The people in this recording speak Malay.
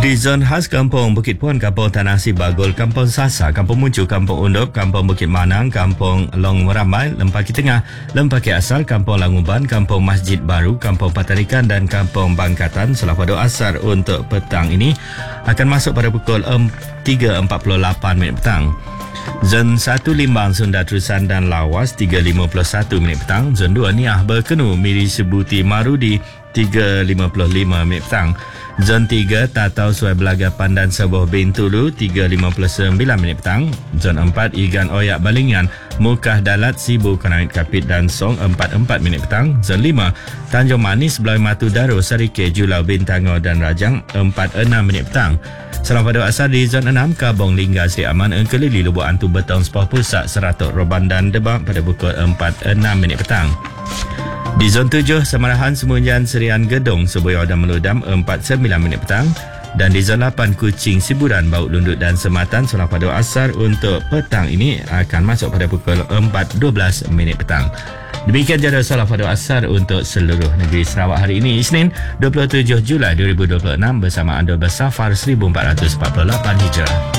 Di zon khas Kampung Bukit Puan, Kampung Tanah Sibagul, Kampung Sasa, Kampung Muncu, Kampung Undup, Kampung Bukit Manang, Kampung Long Meramai, Lempaki Tengah, Lempaki Asal, Kampung Languban, Kampung Masjid Baru, Kampung Patarikan dan Kampung Bangkatan selepas asar untuk petang ini akan masuk pada pukul 3.48 petang. Zon 1 Limbang, Sunda Terusan dan Lawas 3.51 petang. Zon 2 Niah Berkenu, Miri Sebuti Marudi 3.55 petang. Zon 3 Tatau Suai Belaga Pandan Sebuah Bintulu 3.59 petang. Zon 4 Igan Oyak Balingan, Mukah Dalat Sibu Kanawit Kapit dan Song 44 petang. Zon 5 Tanjung Manis Belai Matu Daro Sarike Julau Bintango dan Rajang 46 petang. Selamat pada asar di Zon 6 Kabong Lingga Sri Aman Engkelili Lubuk Antu Betong Sepah Pusat Seratok Roban dan Debak pada pukul 4.06 petang. Di Zon 7 Semarahan Semunjan Serian Gedong Sebuah dan Meludam 49 petang. Dan di Zon 8 Kuching Siburan Baut Lundut dan Sematan selepas pada asar untuk petang ini akan masuk pada pukul 4.12 petang. Demikian jadual solat pada asar untuk seluruh negeri Sarawak hari ini, Isnin 27 Julai 2026 bersama anda bersafar 1448 Hijrah.